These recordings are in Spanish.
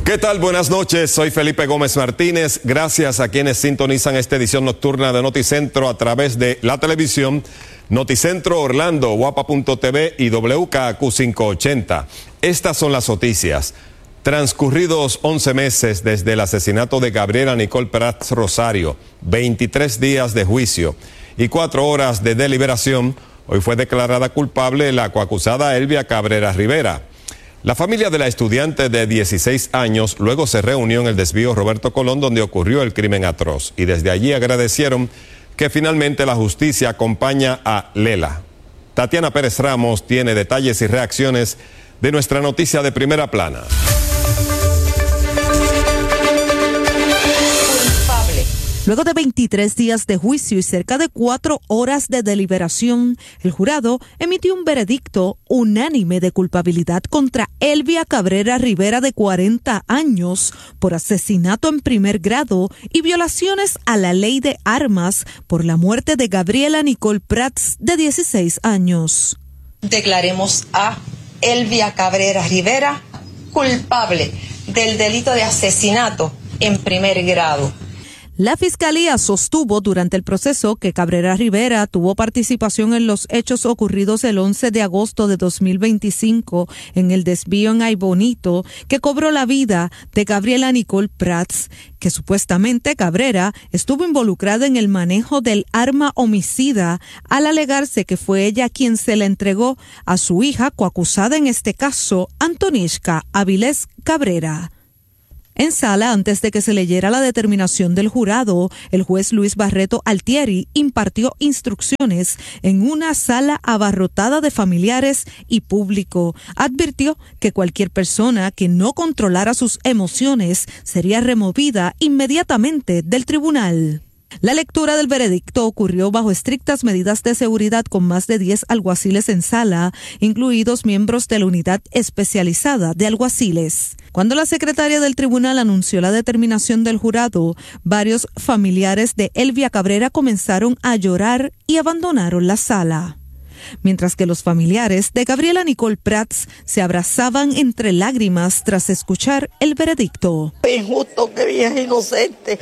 ¿Qué tal? Buenas noches, soy Felipe Gómez Martínez. Gracias a quienes sintonizan esta edición nocturna de Noticentro a través de la televisión, Noticentro Orlando, Guapa.tv y WKQ 580. Estas son las noticias. Transcurridos 11 meses desde el asesinato de Gabriela Nicole Prats Rosario, 23 días de juicio y 4 horas de deliberación, hoy fue declarada culpable la coacusada Elvia Cabrera Rivera. La familia de la estudiante de 16 años luego se reunió en el desvío Roberto Colón, donde ocurrió el crimen atroz, y desde allí agradecieron que finalmente la justicia acompaña a Lela. Tatiana Pérez Ramos tiene detalles y reacciones de nuestra noticia de primera plana. Luego de 23 días de juicio y cerca de 4 horas de deliberación, el jurado emitió un veredicto unánime de culpabilidad contra Elvia Cabrera Rivera, de 40 años, por asesinato en primer grado y violaciones a la ley de armas por la muerte de Gabriela Nicole Prats, de 16 años. Declaremos a Elvia Cabrera Rivera culpable del delito de asesinato en primer grado. La Fiscalía sostuvo durante el proceso que Cabrera Rivera tuvo participación en los hechos ocurridos el 11 de agosto de 2025 en el desvío en Aybonito, que cobró la vida de Gabriela Nicole Prats, que supuestamente Cabrera estuvo involucrada en el manejo del arma homicida, al alegarse que fue ella quien se la entregó a su hija, coacusada en este caso, Antonishka Avilés Cabrera. En sala, antes de que se leyera la determinación del jurado, el juez Luis Barreto Altieri impartió instrucciones en una sala abarrotada de familiares y público. Advirtió que cualquier persona que no controlara sus emociones sería removida inmediatamente del tribunal. La lectura del veredicto ocurrió bajo estrictas medidas de seguridad, con más de 10 alguaciles en sala, incluidos miembros de la unidad especializada de alguaciles. Cuando la secretaria del tribunal anunció la determinación del jurado, varios familiares de Elvia Cabrera comenzaron a llorar y abandonaron la sala, mientras que los familiares de Gabriela Nicole Prats se abrazaban entre lágrimas tras escuchar el veredicto. Es injusto que ella es inocente.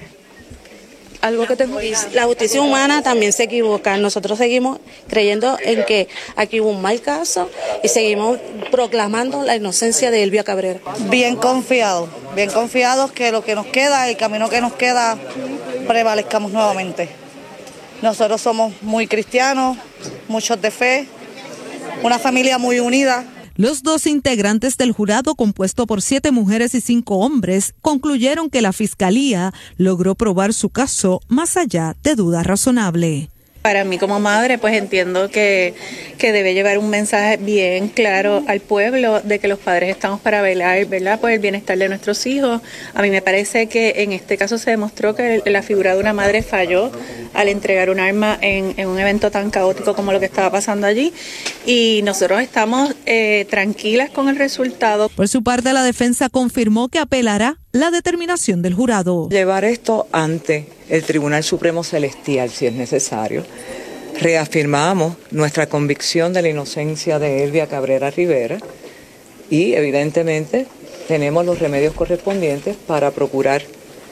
Algo que la justicia humana también se equivoca. Nosotros seguimos creyendo en que aquí hubo un mal caso y seguimos proclamando la inocencia de Elvia Cabrera. Bien confiados que lo que nos queda, el camino que nos queda, prevalezcamos nuevamente. Nosotros somos muy cristianos, muchos de fe, una familia muy unida. Los 2 integrantes del jurado, compuesto por 7 mujeres y 5 hombres, concluyeron que la Fiscalía logró probar su caso más allá de duda razonable. Para mí como madre, pues entiendo que debe llevar un mensaje bien claro al pueblo de que los padres estamos para velar, ¿verdad?, por el bienestar de nuestros hijos. A mí me parece que en este caso se demostró que la figura de una madre falló al entregar un arma en un evento tan caótico como lo que estaba pasando allí, y nosotros estamos tranquilas con el resultado. Por su parte, la defensa confirmó que apelará la determinación del jurado. Llevar esto ante el Tribunal Supremo Celestial, si es necesario. Reafirmamos nuestra convicción de la inocencia de Elvia Cabrera Rivera y, evidentemente, tenemos los remedios correspondientes para procurar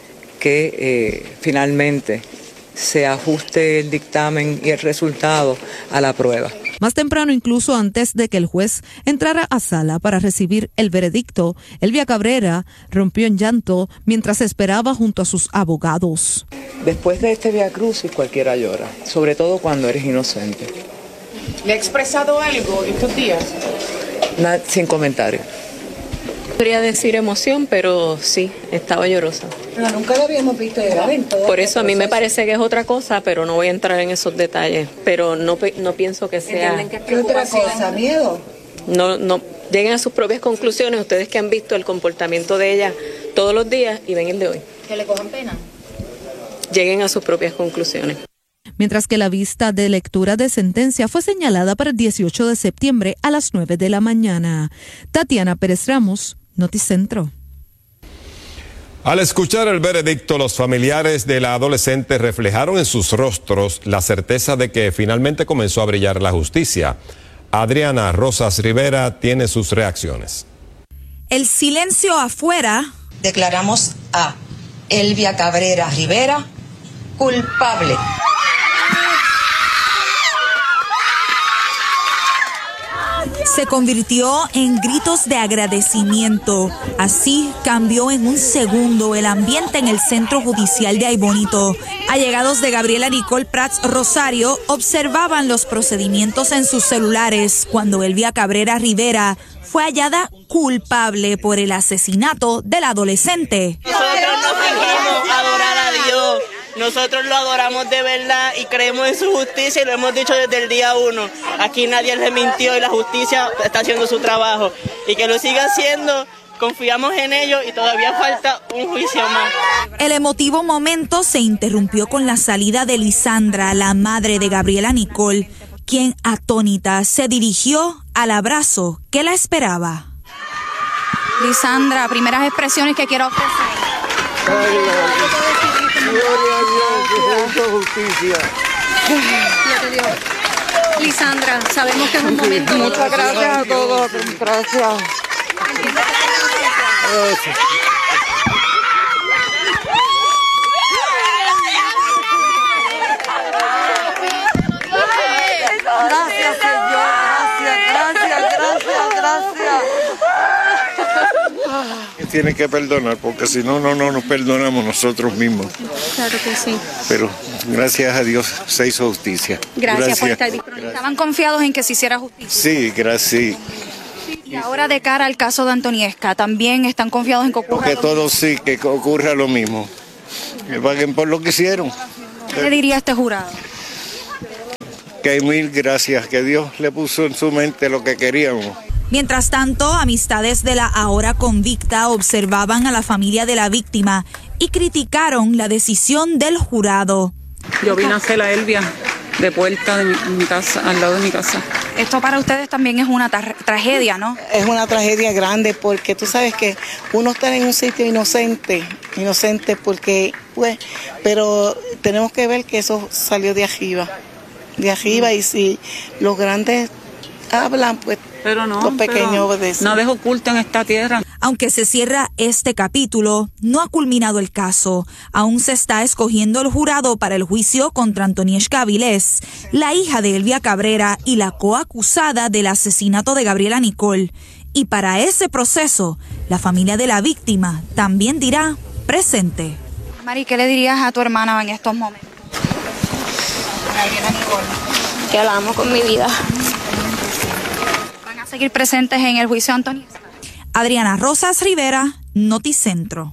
que finalmente se ajuste el dictamen y el resultado a la prueba. Más temprano, incluso antes de que el juez entrara a sala para recibir el veredicto, Elvia Cabrera rompió en llanto mientras esperaba junto a sus abogados. Después de este viacrucis cualquiera llora, sobre todo cuando eres inocente. ¿Le ha expresado algo estos días? Sin comentario. Podría decir emoción, pero sí, estaba llorosa. Pero nunca lo habíamos visto llorar en todo. Por eso a mí me parece que es otra cosa, pero no voy a entrar en esos detalles. Pero no pienso que sea... ¿Qué otra cosa? ¿Miedo? No, lleguen a sus propias conclusiones, ustedes que han visto el comportamiento de ella todos los días y ven el de hoy. ¿Que le cojan pena? Lleguen a sus propias conclusiones. Mientras que la vista de lectura de sentencia fue señalada para el 18 de septiembre a las 9 de la mañana. Tatiana Pérez Ramos, Noticentro. Al escuchar el veredicto, los familiares de la adolescente reflejaron en sus rostros la certeza de que finalmente comenzó a brillar la justicia. Adriana Rosas Rivera tiene sus reacciones. El silencio afuera. Declaramos a Elvia Cabrera Rivera culpable. Se convirtió en gritos de agradecimiento. Así cambió en un segundo el ambiente en el Centro Judicial de Aybonito. Allegados de Gabriela Nicole Prats Rosario observaban los procedimientos en sus celulares cuando Elvia Cabrera Rivera fue hallada culpable por el asesinato del adolescente. Nosotros no fingimos adorar a Dios. Nosotros lo adoramos de verdad y creemos en su justicia y lo hemos dicho desde el día 1. Aquí nadie le mintió y la justicia está haciendo su trabajo. Y que lo siga haciendo, confiamos en ellos y todavía falta un juicio más. El emotivo momento se interrumpió con la salida de Lisandra, la madre de Gabriela Nicole, quien atónita se dirigió al abrazo que la esperaba. Lisandra, primeras expresiones que quiero ofrecer. Gloria a Dios, que se hizo justicia. Lisandra, sabemos que es un momento. Muchas gracias a todos. Gracias. Gracias, Señor. Gracias. Tiene que perdonar, porque si no, no nos perdonamos nosotros mismos. Claro que sí. Pero gracias a Dios se hizo justicia. Gracias por estar disponible. Estaban confiados en que se hiciera justicia. Sí, gracias. Y ahora de cara al caso de Antoniesca, ¿también están confiados en que ocurra Porque lo todos sí, que ocurra lo mismo. Que paguen por lo que hicieron. ¿Qué le diría a este jurado? Que mil gracias, que Dios le puso en su mente lo que queríamos. Mientras tanto, amistades de la ahora convicta observaban a la familia de la víctima y criticaron la decisión del jurado. Yo vine a hacer a Elvia de puerta de mi casa, al lado de mi casa. Esto para ustedes también es una tragedia, ¿no? Es una tragedia grande porque tú sabes que uno está en un sitio inocente porque, pues, pero tenemos que ver que eso salió de arriba y si los grandes hablan, pues pero no, los pequeños obedecen. Nada es oculto en esta tierra. Aunque se cierra este capítulo, no ha culminado el caso. Aún se está escogiendo el jurado para el juicio contra Antoniesca Avilés, la hija de Elvia Cabrera y la coacusada del asesinato de Gabriela Nicole. Y para ese proceso, la familia de la víctima también dirá presente. Mari, ¿qué le dirías a tu hermana en estos momentos? Gabriela Nicole. Que la amo con mi vida. ¿Van a seguir presentes en el juicio de Antoniesca? Adriana Rosas Rivera, Noticentro.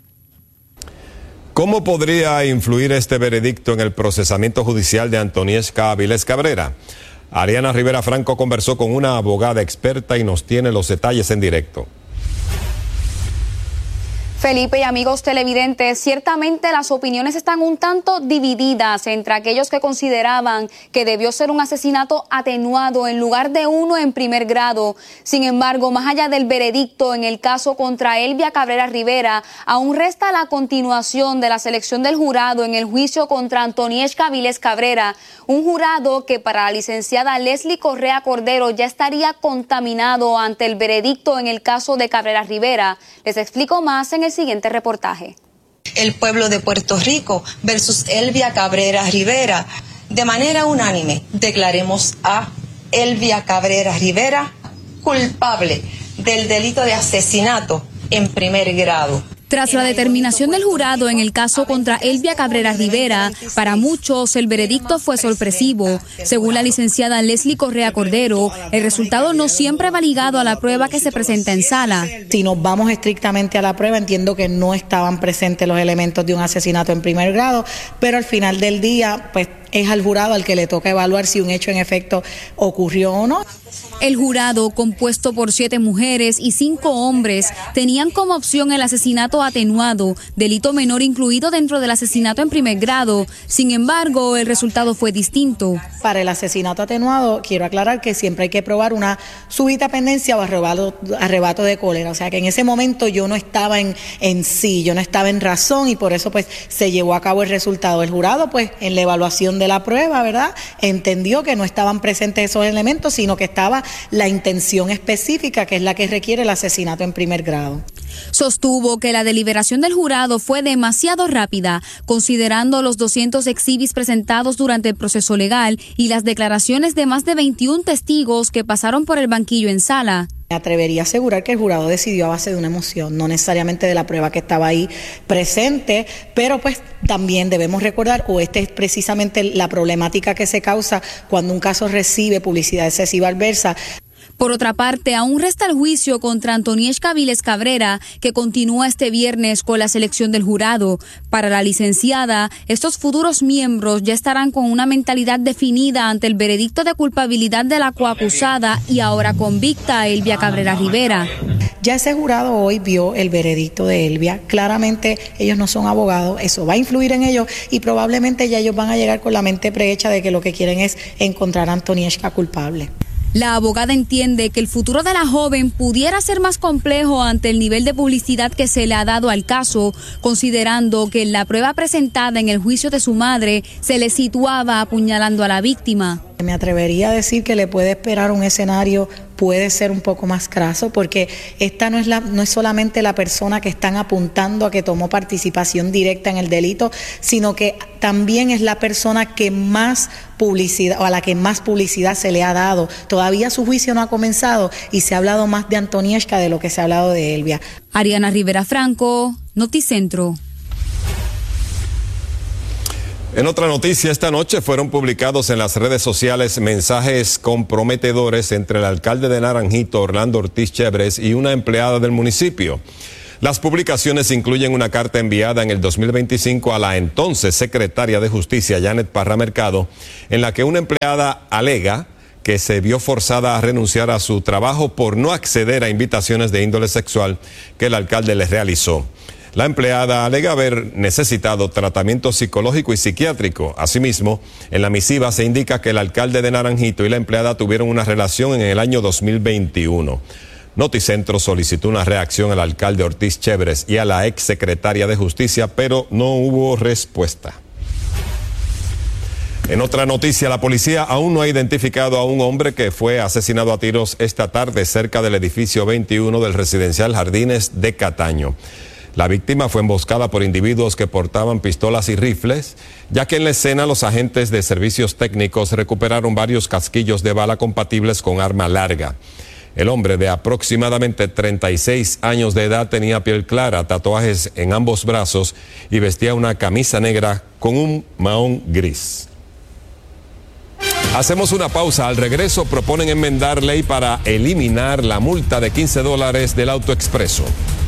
¿Cómo podría influir este veredicto en el procesamiento judicial de Antoniesca Avilés Cabrera? Ariana Rivera Franco conversó con una abogada experta y nos tiene los detalles en directo. Felipe y amigos televidentes, ciertamente las opiniones están un tanto divididas entre aquellos que consideraban que debió ser un asesinato atenuado en lugar de uno en primer grado. Sin embargo, más allá del veredicto en el caso contra Elvia Cabrera Rivera, aún resta la continuación de la selección del jurado en el juicio contra Antoniesca Avilés Cabrera, un jurado que para la licenciada Leslie Correa Cordero ya estaría contaminado ante el veredicto en el caso de Cabrera Rivera. Les explico más en el siguiente reportaje. El pueblo de Puerto Rico versus Elvia Cabrera Rivera. De manera unánime, declaremos a Elvia Cabrera Rivera culpable del delito de asesinato en primer grado. Tras la determinación del jurado en el caso contra Elvia Cabrera Rivera, para muchos el veredicto fue sorpresivo. Según la licenciada Leslie Correa Cordero, el resultado no siempre va ligado a la prueba que se presenta en sala. Si nos vamos estrictamente a la prueba, entiendo que no estaban presentes los elementos de un asesinato en primer grado, pero al final del día, pues es al jurado al que le toca evaluar si un hecho en efecto ocurrió o no. El jurado, compuesto por 7 mujeres y 5 hombres, tenían como opción el asesinato atenuado, delito menor incluido dentro del asesinato en primer grado. Sin embargo, el resultado fue distinto. Para el asesinato atenuado, quiero aclarar que siempre hay que probar una súbita pendencia o arrebato de cólera. O sea, que en ese momento yo no estaba en sí, yo no estaba en razón y por eso pues se llevó a cabo el resultado. El jurado, pues, en la evaluación de la prueba, ¿verdad?, entendió que no estaban presentes esos elementos, sino que estaba la intención específica, que es la que requiere el asesinato en primer grado. Sostuvo que la deliberación del jurado fue demasiado rápida, considerando los 200 exhibits presentados durante el proceso legal y las declaraciones de más de 21 testigos que pasaron por el banquillo en sala. Me atrevería a asegurar que el jurado decidió a base de una emoción, no necesariamente de la prueba que estaba ahí presente, pero pues también debemos recordar, o esta es precisamente la problemática que se causa cuando un caso recibe publicidad excesiva adversa. Por otra parte, aún resta el juicio contra Antonieshka Viles Cabrera, que continúa este viernes con la selección del jurado. Para la licenciada, estos futuros miembros ya estarán con una mentalidad definida ante el veredicto de culpabilidad de la coacusada y ahora convicta Elvia Cabrera Rivera. Ya ese jurado hoy vio el veredicto de Elvia. Claramente ellos no son abogados, eso va a influir en ellos y probablemente ya ellos van a llegar con la mente prehecha de que lo que quieren es encontrar a Antonieshka culpable. La abogada entiende que el futuro de la joven pudiera ser más complejo ante el nivel de publicidad que se le ha dado al caso, considerando que en la prueba presentada en el juicio de su madre se le situaba apuñalando a la víctima. Me atrevería a decir que le puede esperar un escenario, puede ser un poco más craso, porque esta no es solamente la persona que están apuntando a que tomó participación directa en el delito, sino que también es la persona que más publicidad, o a la que más publicidad se le ha dado. Todavía su juicio no ha comenzado y se ha hablado más de Antonieshka de lo que se ha hablado de Elvia. Ariana Rivera Franco, Noticentro. En otra noticia, esta noche fueron publicados en las redes sociales mensajes comprometedores entre el alcalde de Naranjito, Orlando Ortiz Chévez, y una empleada del municipio. Las publicaciones incluyen una carta enviada en el 2025 a la entonces secretaria de Justicia, Janet Parra Mercado, en la que una empleada alega que se vio forzada a renunciar a su trabajo por no acceder a invitaciones de índole sexual que el alcalde les realizó. La empleada alega haber necesitado tratamiento psicológico y psiquiátrico. Asimismo, en la misiva se indica que el alcalde de Naranjito y la empleada tuvieron una relación en el año 2021. Noticentro solicitó una reacción al alcalde Ortiz Chévez y a la ex secretaria de Justicia, pero no hubo respuesta. En otra noticia, la policía aún no ha identificado a un hombre que fue asesinado a tiros esta tarde cerca del edificio 21 del residencial Jardines de Cataño. La víctima fue emboscada por individuos que portaban pistolas y rifles, ya que en la escena los agentes de servicios técnicos recuperaron varios casquillos de bala compatibles con arma larga. El hombre, de aproximadamente 36 años de edad, tenía piel clara, tatuajes en ambos brazos y vestía una camisa negra con un mahón gris. Hacemos una pausa. Al regreso proponen enmendar ley para eliminar la multa de $15 del autoexpreso.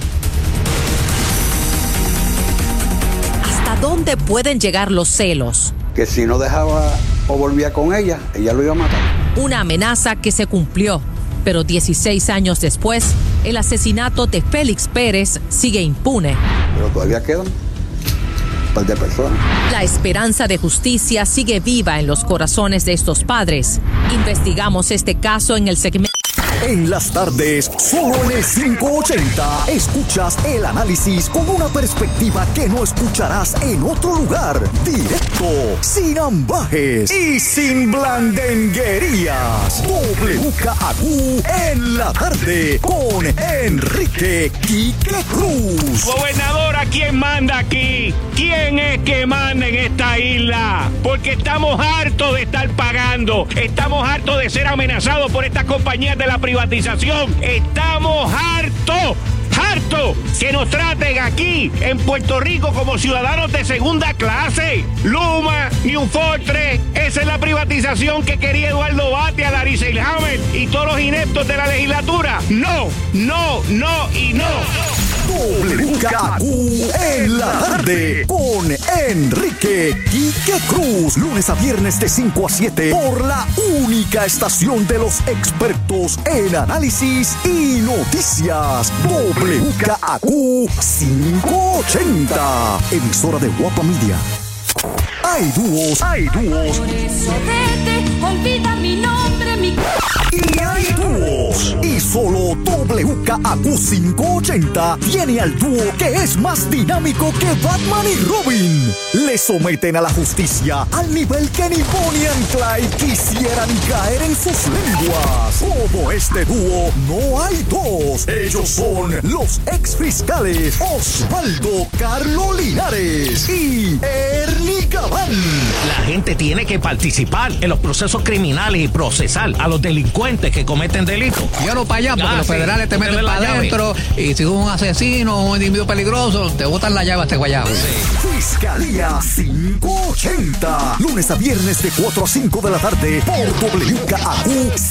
¿Dónde pueden llegar los celos? Que si no dejaba o volvía con ella lo iba a matar. Una amenaza que se cumplió, pero 16 años después, el asesinato de Félix Pérez sigue impune. Pero todavía quedan un par de personas. La esperanza de justicia sigue viva en los corazones de estos padres. Investigamos este caso en el segmento. En las tardes, solo en el 580, escuchas el análisis con una perspectiva que no escucharás en otro lugar. Directo, sin ambajes y sin blandenguerías. WKAQ en la tarde con Enrique Quique Cruz. Gobernadora, ¿quién manda aquí? ¿Quién es que manda en esta isla? Porque estamos hartos de estar pagando. Estamos hartos de ser amenazados por estas compañías de la privatización. Estamos hartos que nos traten aquí en Puerto Rico como ciudadanos de segunda clase. Luma, New Fortress, esa es la privatización que quería Eduardo Batia, Larry Selhammer y todos los ineptos de la legislatura. No y no. WKAQ en la tarde con Enrique Quique Cruz. Lunes a viernes de 5 a 7 por la única estación de los expertos en análisis y noticias. WKAQ 580. Emisora de Guapa Media. Hay dúos. Por eso vete, olvida mi nombre, Y hay dúos 2. Y solo WKAQ 580 tiene al dúo que es más dinámico que Batman y Robin. Le someten a la justicia al nivel que ni Bonnie and Clyde quisieran caer en sus lenguas. Como este dúo, no hay dos. Ellos son los exfiscales Osvaldo Carlo Linares y Ernie Gabán. La gente tiene que participar en los procesos criminales y procesar a los delincuentes que cometen delitos. Yo no para allá, porque los federales te meten para adentro y si tú eres un asesino o un individuo peligroso, te botan la llave a este guayabo. Fiscalía 580. Lunes a viernes de 4 a 5 de la tarde por WKAQ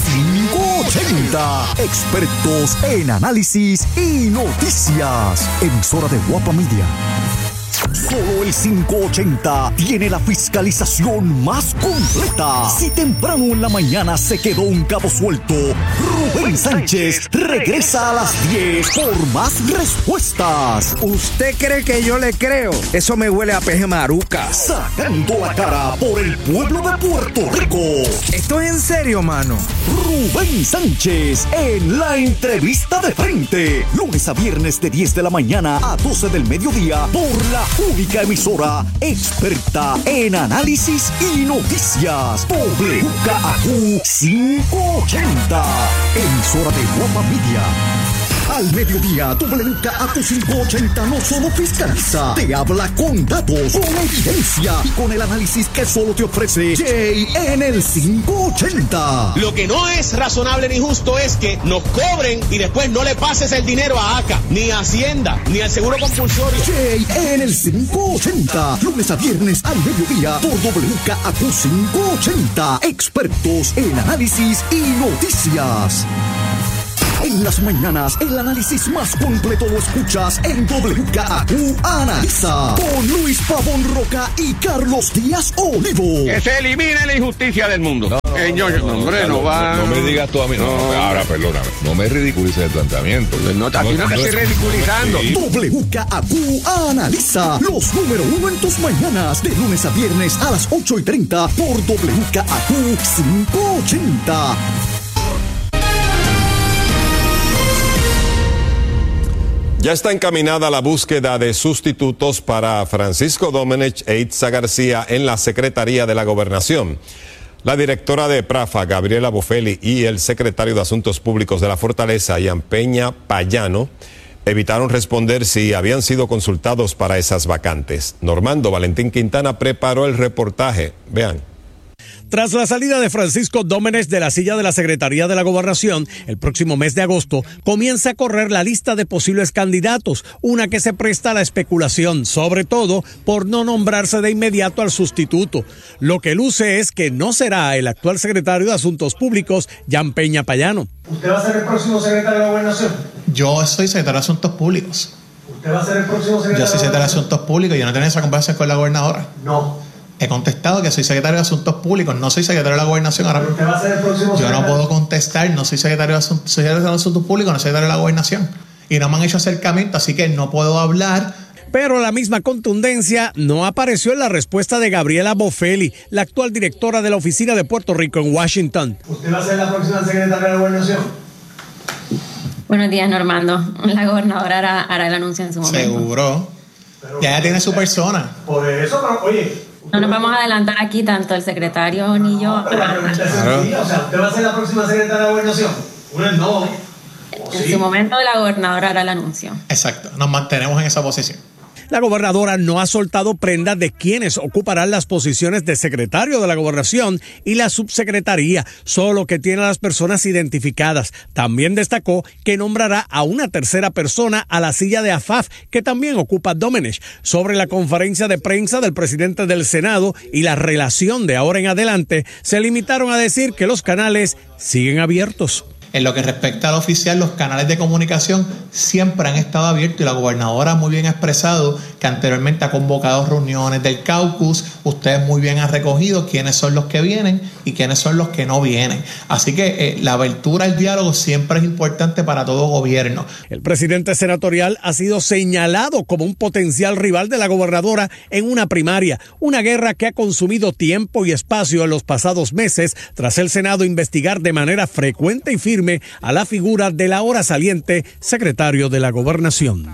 580. Expertos en análisis y noticias. Emisora de Guapa Media. Solo el 580 tiene la fiscalización más completa. Si temprano en la mañana se quedó un cabo suelto, Rubén Sánchez regresa a las 10 por más respuestas. ¿Usted cree que yo le creo? Eso me huele a peje maruca. Sacando la cara por el pueblo de Puerto Rico. ¿Esto es en serio, mano? Rubén Sánchez en la entrevista de frente. Lunes a viernes de 10 de la mañana a 12 del mediodía por la única emisora experta en análisis y noticias. WKAQ 580. Emisora de Guapa Media. Al mediodía, WKAQ 580 no solo fiscaliza, te habla con datos, con evidencia y con el análisis que solo te ofrece Jay en el 580. Lo que no es razonable ni justo es que nos cobren y después no le pases el dinero a ACA, ni a Hacienda, ni al Seguro Compulsorio. Jay en el 580, lunes a viernes al mediodía por WKAQ 580. Expertos en análisis y noticias. En las mañanas, el análisis más completo lo escuchas en WKAQ Analiza. Con Luis Pavón Roca y Carlos Díaz Olivo. Que se elimine la injusticia del mundo. Señor, No me digas tú a mí. No, ahora, perdóname. No me ridiculices el planteamiento. Aquí no te estoy ridiculizando. WKAQ Analiza. Los número 1 en tus mañanas. De lunes a viernes a las 8:30 por WKAQ 580. Ya está encaminada la búsqueda de sustitutos para Francisco Domenech e Itza García en la Secretaría de la Gobernación. La directora de PRAFA, Gabriela Bofelli, y el secretario de Asuntos Públicos de la Fortaleza, Ian Peña Payano, evitaron responder si habían sido consultados para esas vacantes. Normando Valentín Quintana preparó el reportaje. Vean. Tras la salida de Francisco Domenech de la silla de la Secretaría de la Gobernación, el próximo mes de agosto comienza a correr la lista de posibles candidatos, una que se presta a la especulación, sobre todo por no nombrarse de inmediato al sustituto. Lo que luce es que no será el actual secretario de Asuntos Públicos, Ian Peña Payano. ¿Usted va a ser el próximo secretario de la Gobernación? Yo soy secretario de Asuntos Públicos. ¿Usted va a ser el próximo secretario? Yo soy secretario de Asuntos Públicos. Yo no tengo esa conversación con la gobernadora. No. He contestado que soy secretario de Asuntos Públicos, no soy secretario de la Gobernación. Ahora ¿usted va a ser el próximo secretario? Yo no puedo contestar, no soy secretario de Asuntos Públicos, no soy secretario de la Gobernación. Y no me han hecho acercamiento, así que no puedo hablar. Pero la misma contundencia no apareció en la respuesta de Gabriela Bofelli, la actual directora de la Oficina de Puerto Rico en Washington. ¿Usted va a ser la próxima secretaria de la Gobernación? Buenos días, Normando. La gobernadora hará el anuncio en su momento. Seguro. Pero ya tiene su persona. Por eso, pero, oye... No nos vamos a adelantar aquí, tanto el secretario ni yo. Pero la pregunta es sencilla, o sea, ¿usted va a ser la próxima secretaria de la Gobernación? No. En su momento la gobernadora hará el anuncio. Exacto, nos mantenemos en esa posición. La gobernadora no ha soltado prenda de quienes ocuparán las posiciones de secretario de la Gobernación y la subsecretaría, solo que tiene a las personas identificadas. También destacó que nombrará a una tercera persona a la silla de AFAF, que también ocupa Domenech. Sobre la conferencia de prensa del presidente del Senado y la relación de ahora en adelante, se limitaron a decir que los canales siguen abiertos. En lo que respecta al oficial, los canales de comunicación siempre han estado abiertos y la gobernadora muy bien ha expresado que anteriormente ha convocado reuniones del caucus. Ustedes muy bien han recogido quiénes son los que vienen y quiénes son los que no vienen. Así que la abertura al diálogo siempre es importante para todo gobierno. El presidente senatorial ha sido señalado como un potencial rival de la gobernadora en una primaria, una guerra que ha consumido tiempo y espacio en los pasados meses tras el Senado investigar de manera frecuente y firme a la figura del ahora saliente secretario de la Gobernación.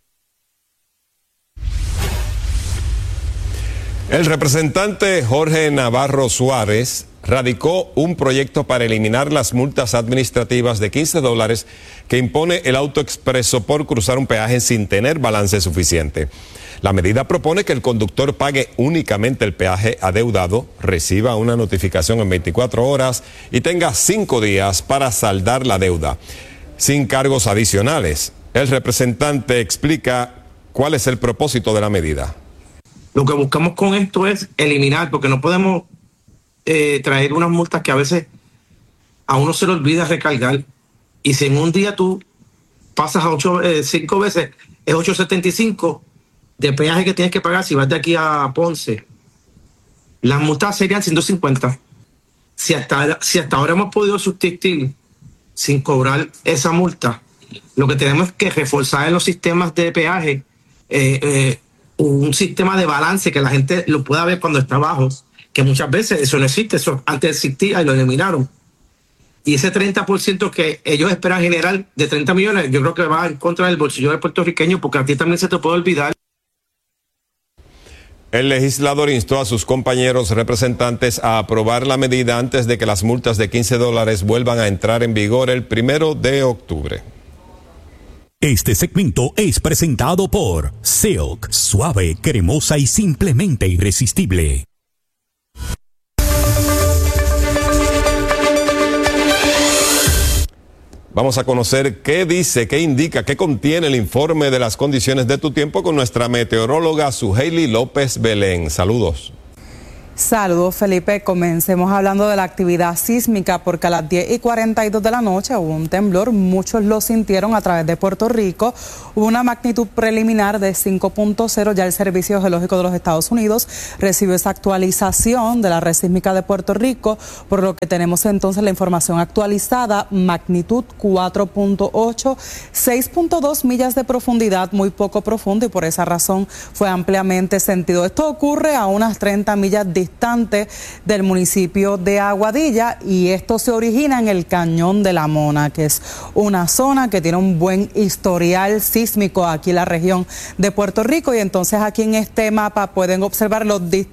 El representante Jorge Navarro Suárez radicó un proyecto para eliminar las multas administrativas de $15 que impone el AutoExpreso por cruzar un peaje sin tener balance suficiente. La medida propone que el conductor pague únicamente el peaje adeudado, reciba una notificación en 24 horas y tenga 5 días para saldar la deuda, sin cargos adicionales. El representante explica cuál es el propósito de la medida. Lo que buscamos con esto es eliminar, porque no podemos traer unas multas que a veces a uno se le olvida recargar, y si en un día tú pasas a 5 veces, es 8.75 de peaje que tienes que pagar si vas de aquí a Ponce. Las multas serían 150. Si hasta ahora hemos podido subsistir sin cobrar esa multa, lo que tenemos es que reforzar en los sistemas de peaje un sistema de balance que la gente lo pueda ver cuando está abajo, que muchas veces eso no existe, eso antes existía y lo eliminaron. Y ese 30% que ellos esperan generar de 30 millones, yo creo que va en contra del bolsillo del puertorriqueño, porque a ti también se te puede olvidar. El legislador instó a sus compañeros representantes a aprobar la medida antes de que las multas de $15 vuelvan a entrar en vigor el 1 de octubre. Este segmento es presentado por Silk, suave, cremosa y simplemente irresistible. Vamos a conocer qué dice, qué indica, qué contiene el informe de las condiciones de tu tiempo con nuestra meteoróloga Suheili López Belén. Saludos. Saludos, Felipe. Comencemos hablando de la actividad sísmica, porque a las 10:42 de la noche hubo un temblor. Muchos lo sintieron a través de Puerto Rico. Hubo una magnitud preliminar de 5.0. Ya el Servicio Geológico de los Estados Unidos recibió esa actualización de la red sísmica de Puerto Rico, por lo que tenemos entonces la información actualizada. Magnitud 4.8, 6.2 millas de profundidad, muy poco profundo, y por esa razón fue ampliamente sentido. Esto ocurre a unas 30 millas distante del municipio de Aguadilla, y esto se origina en el Cañón de la Mona, que es una zona que tiene un buen historial sísmico aquí en la región de Puerto Rico. Y entonces aquí en este mapa pueden observar los distintos